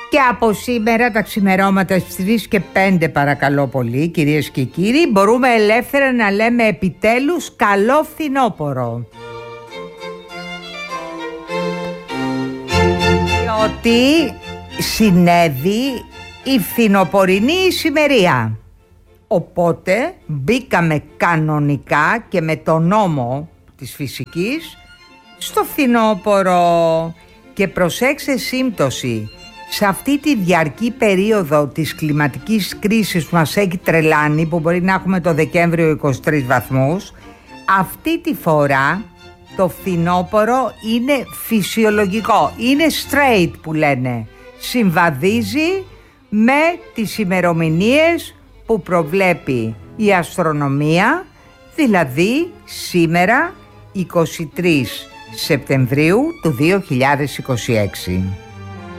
Και από σήμερα τα ξημερώματα στις 3:05 παρακαλώ πολύ, κυρίες και κύριοι, μπορούμε ελεύθερα να λέμε επιτέλους καλό φθινόπωρο. Διότι συνέβη η φθινοπορεινή ησημερία. Οπότε μπήκαμε κανονικά και με τον νόμο της φυσικής στο φθινόπωρο. Και προσέξτε σύμπτωση, σε αυτή τη διαρκή περίοδο της κλιματικής κρίσης που μας έχει τρελάνει, που μπορεί να έχουμε το Δεκέμβριο 23 βαθμούς, αυτή τη φορά το φθινόπωρο είναι φυσιολογικό, είναι straight που λένε, συμβαδίζει με τις ημερομηνίες που προβλέπει η αστρονομία, δηλαδή σήμερα 23 Σεπτεμβρίου του 2026.